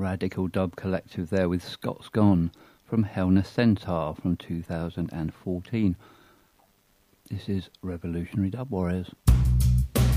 radical dub collective there with Scots Gone from Hellner Centaur from 2014. This is Revolutionary Dub Warriors.